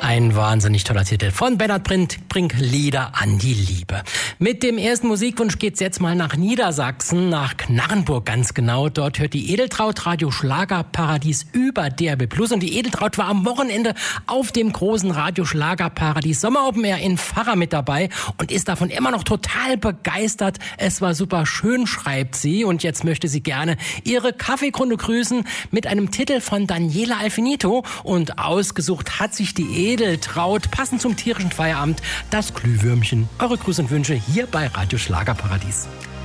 Ein wahnsinnig toller Titel von Bernhard Brink, Lieder an die Liebe. Mit dem ersten Musikwunsch geht's jetzt mal nach Niedersachsen, nach Knarrenburg ganz genau. Dort hört die Edeltraut Radio Schlagerparadies über DRB Plus. Und die Edeltraut war am Wochenende auf dem großen Radio Schlagerparadies Sommer Open Air in Pfarrer mit dabei und ist davon immer noch total begeistert. Es war super schön, schreibt sie. Und jetzt möchte sie gerne ihre Kaffeekunde grüßen mit einem Titel von Daniela Alfinito. Und ausgesucht hat sich die Edeltraut, passend zum tierischen Feierabend, das Glühwürmchen. Eure Grüße und Wünsche hier bei Radio Schlagerparadies.